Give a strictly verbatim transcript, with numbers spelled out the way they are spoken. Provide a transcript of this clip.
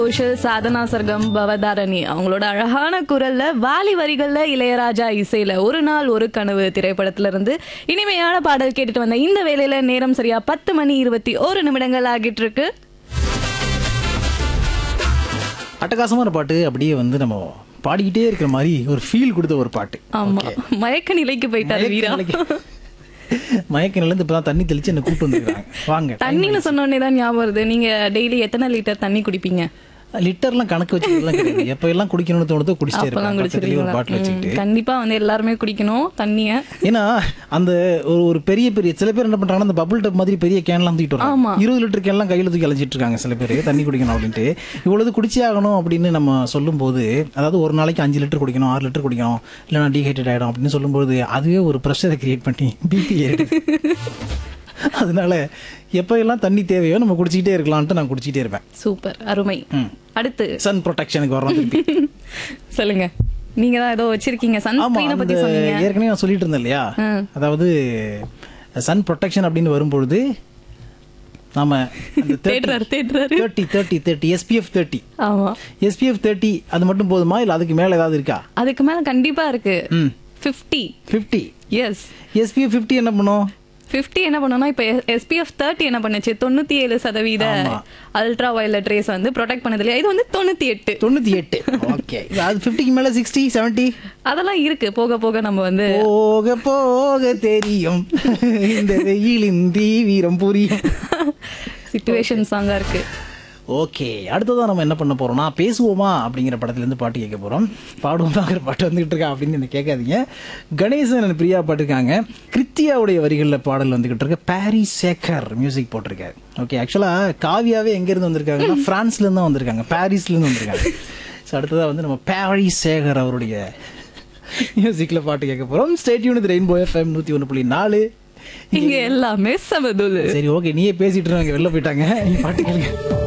கோஷல், சாதனா சர்கம், பவதாரணி அவங்களோட அழகான குரல்ல வாலி வரிகள்ல இளையராஜா இசையில ஒரு நாள் ஒரு கனவு திரைப்படத்துல இருந்து இனிமையான பாடல் கேட்டுட்டு வந்த இந்த வேளையில நேரம் சரியா பத்து மணி இருபத்தி ஒரு நிமிடங்கள் ஆகிட்டு இருக்கு. அட்டகாசமான பாட்டு, அப்படியே வந்து நம்ம பாடிக்கிட்டே இருக்கிற மாதிரி ஒரு ஃபீல் கொடுத்த ஒரு பாட்டு. ஆமா, மயக்க நிலைக்கு போயிட்டாரு வீரா. மயக்க நிலைந்து இப்பதான் தண்ணி தெளிச்சு என்ன கூப்பிட்டு வந்துருக்காங்க. வாங்க. தண்ணின்னு சொன்ன உடனே தான் ஞாபகம் வருது. நீங்க டெய்லி எத்தனை லிட்டர் தண்ணி குடிப்பீங்க? லிட்டர்லாம் கணக்கு வச்சுக்கலாம் கிடையாது. எப்ப எல்லாம் குடிக்கணும்னு தோணுதோ குடிச்சிட்டே இருப்பேன். ஒரு பாட்டில் வச்சுக்கிட்டு கண்டிப்பா வந்து எல்லாருமே குடிக்கணும் தண்ணிய. ஏன்னா அந்த ஒரு ஒரு பெரிய பெரிய சில பேர் என்ன பண்றாங்கன்னா அந்த பபுள் டப் மாதிரி பெரிய கேன்லாம் தூக்கிட்டு வராங்க. இருபது லிட்டர் கேன்லாம் கையில தூக்கி அலைஞ்சிட்டு இருக்காங்க சில பேர் தண்ணி குடிக்கணும் அப்படின்ட்டு. இவ்வளவு குடிச்சே ஆகணும் அப்படின்னு நம்ம சொல்லும் போது, அதாவது ஒரு நாளைக்கு அஞ்சு லிட்டர் குடிக்கணும், ஆறு லிட்டர் குடிக்கணும், இல்லைன்னா டீஹைட்ரேட் ஆயிடும் அப்படின்னு சொல்லும்போது அதுவே ஒரு ப்ரெஷரை கிரியேட் பண்ணி பிபி ஏறிடுது. அதனால எப்ப எல்லாம் தண்ணி தேவையோ நம்ம குடிச்சிக்கிட்டே இருக்கலாம்ட்டு நான் குடிச்சிட்டே இருப்பேன். சூப்பர், அருமை. அடுத்து சன் ப்ரொடெக்ஷனுக்கு வரணும். சொல்லுங்க, நீங்க தான் ஏதோ வச்சிருக்கீங்க சன்ஸ்கிரீனை பத்தி சொன்னீங்க. ஏற்கனவே நான் சொல்லிட்டு இருந்தேன் இல்லையா, அதாவது சன் ப்ரொடெக்ஷன் அப்படின்னு வரும்பொழுது நாம thirty thirty thirty SPF thirty ஆமா எஸ்பிஎஃப் தேர்ட்டி அது மட்டும் போதுமா, இல்ல அதுக்கு மேல ஏதாவது இருக்கா? அதுக்கு மேல கண்டிப்பா இருக்கு. Fifty fifty S SPF fifty என்ன பண்ணும்? ஃபிஃப்டி என்ன பண்ணோம்னா, இப்ப எஸ்பிஎஃப் தேர்ட்டி என்ன பண்ணுச்சு, தொண்ணூத்தி ஏழு சதவீத அல்ட்ரா வயலட் ரேஸ் வந்து ப்ரொடெக்ட் பண்ணது இல்லையா? இது வந்து தொண்ணூத்தி எட்டு தொண்ணூத்தி எட்டு ஓகே. அது ஃபிஃப்டிக்கு மேல சிக்ஸ்டி செவன்டி அதெல்லாம் இருக்கு. போக போக நம்ம வந்து போக போக தெரியும் இந்த வெயிலின் தீவிரம் புரியும். சிச்சுவேஷன் சாங்கா இருக்கு. ஓகே, அடுத்ததான் நம்ம என்ன பண்ண போறோம்னா, பேசுவோமா அப்படிங்கிற படத்துல இருந்து பாட்டு கேட்க போறோம். பாடுவோமாங்கிற பாட்டு வந்துகிட்டு இருக்கா அப்படின்னு என்ன கேட்காதீங்க. கணேசன் பிரியா பாட்டுருக்காங்க. கிருத்தியாவுடைய வரிகளில் பாடல் வந்துகிட்டு இருக்கு. பாரிஸ் சேகர் மியூசிக் போட்டிருக்காரு. ஓகே, ஆக்சுவலா காவியாவே எங்க இருந்து வந்திருக்காங்கன்னா பிரான்ஸ்ல இருந்து தான் வந்திருக்காங்க, பாரிஸ்ல இருந்து வந்திருக்காங்க. ஸோ அடுத்ததா வந்து நம்ம பாரிஸ் சேகர் அவருடைய மியூசிக்ல பாட்டு கேட்க போறோம். Stay tune with rainbow FM நூத்தி ஒன்று புள்ளி நாலு. இங்க எல்லாமே சமதுல. சரி, ஓகே, நீயே பேசிட்டு இருக்காங்க, வெளில போயிட்டாங்க. நீ பாட்டு கேளுங்க.